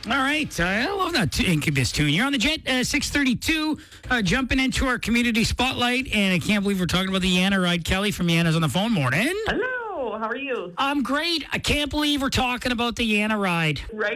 All right. I love that Incubus tune. You're on the Jet 632, jumping into our community spotlight, and I can't believe we're talking about the Yana ride. Kelly from Yana's on the phone. Morning. Hello. How are you? I'm great. I can't believe we're talking about the Yana ride. Right?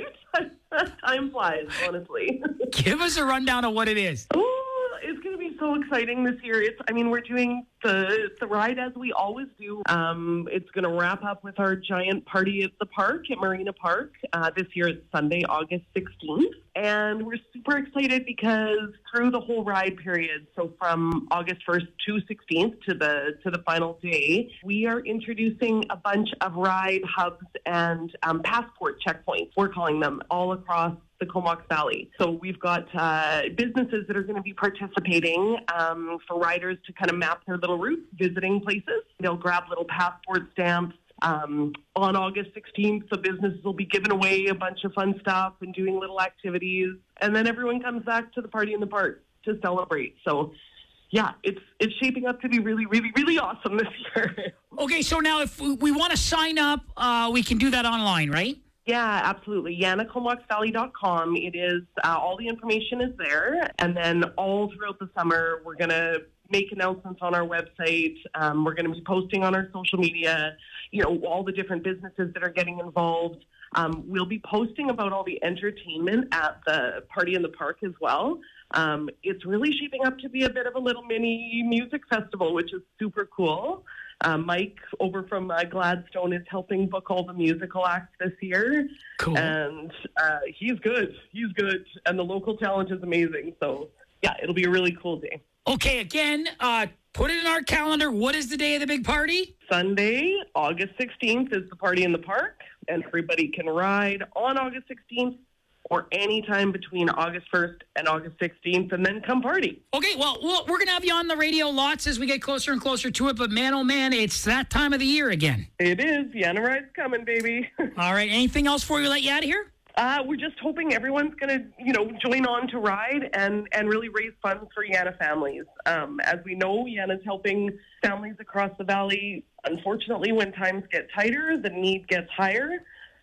Time flies, honestly. Give us a rundown of what it is. Oh, it's going to be so exciting this year. We're doing the ride as we always do. It's going to wrap up with our giant party at the park, at Marina Park. This year it's Sunday, August 16th. And we're super excited because through the whole ride period, so from August 1st to 16th to the final day, we are introducing a bunch of ride hubs and passport checkpoints, we're calling them, all across the Comox Valley. So we've got businesses that are going to be participating for riders to kind of map their little routes, visiting places. They'll grab little passport stamps. On August 16th, the businesses will be giving away a bunch of fun stuff and doing little activities. And then everyone comes back to the party in the park to celebrate. So, yeah, it's shaping up to be really, really, really awesome this year. Okay, so now if we want to sign up, we can do that online, right? Yeah, absolutely. YanaComoxValley.com. It is, all the information is there. And then all throughout the summer, we're going to make announcements on our website. We're going to be posting on our social media, all the different businesses that are getting involved. We'll be posting about all the entertainment at the party in the park as well. It's really shaping up to be a bit of a little mini music festival, which is super cool. Mike over from Gladstone is helping book all the musical acts this year. Cool. And he's good. He's good. And the local talent is amazing. So, yeah, it'll be a really cool day. Okay, again, put it in our calendar. What is the day of the big party? Sunday, August 16th is the party in the park. And everybody can ride on August 16th or any time between August 1st and August 16th, and then come party. Okay, well, we're going to have you on the radio lots as we get closer and closer to it, but man, oh man, it's that time of the year again. It is. Yana Ride's coming, baby. All right, anything else before we let you out of here? We're just hoping everyone's going to, join on to ride and really raise funds for Yana families. As we know, Yana's helping families across the valley. Unfortunately, when times get tighter, the need gets higher.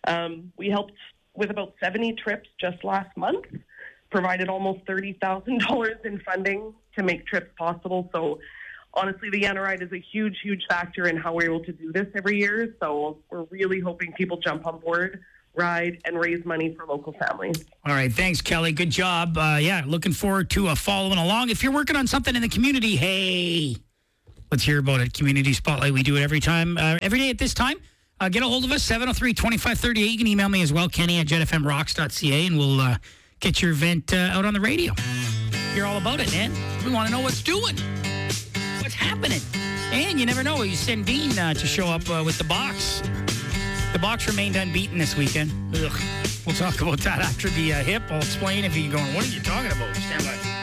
We helped with about 70 trips just last month, provided almost $30,000 in funding to make trips possible. So honestly, the Yana Ride is a huge, huge factor in how we're able to do this every year. So we're really hoping people jump on board, ride, and raise money for local families. All right. Thanks, Kelly. Good job. Looking forward to following along. If you're working on something in the community, hey, let's hear about it. Community Spotlight. We do it every day at this time. Get a hold of us, 703-2538. You can email me as well, Kenny@jetfmrocks.ca, and we'll get your event out on the radio. You're all about it, man. We want to know what's doing, what's happening. And you never know. You send Dean to show up with the box. The box remained unbeaten this weekend. Ugh. We'll talk about that after the hip. I'll explain if you're going, what are you talking about? Stand by.